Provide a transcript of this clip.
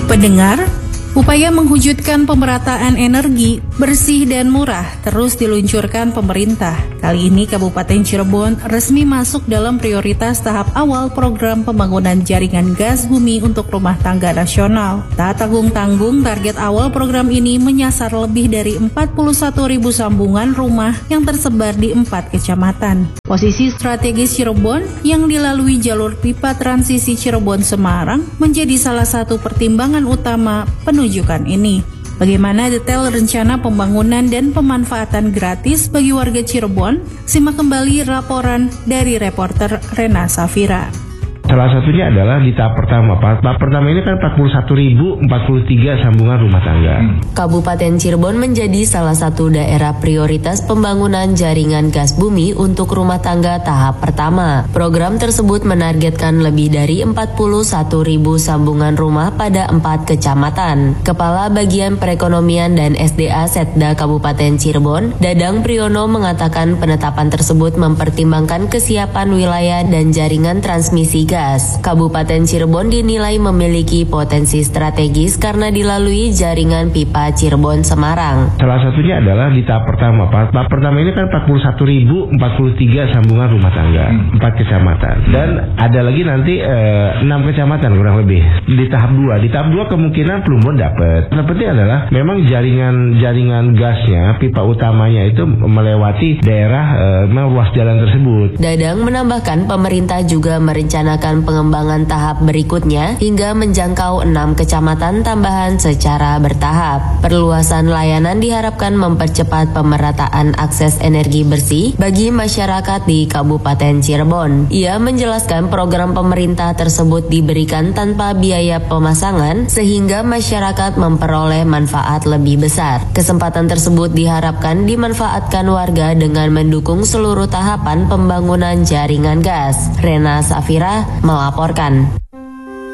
Pendengar, upaya menghujudkan pemerataan energi bersih dan murah terus diluncurkan pemerintah. Kali ini Kabupaten Cirebon resmi masuk dalam prioritas tahap awal program pembangunan jaringan gas bumi untuk rumah tangga nasional. Tak tanggung-tanggung, target awal program ini menyasar lebih dari 41.000 sambungan rumah yang tersebar di 4 kecamatan. Posisi strategis Cirebon yang dilalui jalur pipa transisi Cirebon-Semarang menjadi salah satu pertimbangan utama penunjukan ini. Bagaimana detail rencana pembangunan dan pemanfaatan gratis bagi warga Cirebon? Simak kembali laporan dari reporter Rena Safira. Salah satunya adalah di tahap pertama. Tahap pertama ini kan 41.043 sambungan rumah tangga. Kabupaten Cirebon menjadi salah satu daerah prioritas pembangunan jaringan gas bumi untuk rumah tangga tahap pertama. Program tersebut menargetkan lebih dari 41.000 sambungan rumah pada 4 kecamatan. Kepala Bagian Perekonomian dan SDA Setda Kabupaten Cirebon, Dadang Priyono mengatakan penetapan tersebut mempertimbangkan kesiapan wilayah dan jaringan transmisi gas. Kabupaten Cirebon dinilai memiliki potensi strategis karena dilalui jaringan pipa Cirebon-Semarang. Salah satunya adalah di tahap pertama. Tahap pertama ini kan 41.043 sambungan rumah tangga, 4 kecamatan. Dan ada lagi nanti 6 kecamatan kurang lebih di tahap 2. Di tahap 2 kemungkinan Plumbon dapat. Yang penting adalah memang jaringan gasnya, pipa utamanya itu melewati daerah ruas jalan tersebut. Dadang menambahkan pemerintah juga merencanakan pengembangan tahap berikutnya hingga menjangkau 6 kecamatan tambahan secara bertahap. Perluasan layanan diharapkan mempercepat pemerataan akses energi bersih bagi masyarakat di Kabupaten Cirebon. Ia menjelaskan program pemerintah tersebut diberikan tanpa biaya pemasangan sehingga masyarakat memperoleh manfaat lebih besar. Kesempatan tersebut diharapkan dimanfaatkan warga dengan mendukung seluruh tahapan pembangunan jaringan gas. Rena Safira melaporkan.